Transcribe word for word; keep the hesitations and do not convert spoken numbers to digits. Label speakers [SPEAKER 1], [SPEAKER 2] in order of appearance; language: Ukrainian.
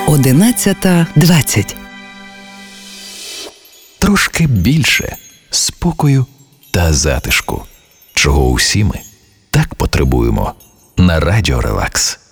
[SPEAKER 1] одинадцята двадцять.
[SPEAKER 2] Трошки більше спокою та затишку, чого усі ми так потребуємо на Радіо Релакс.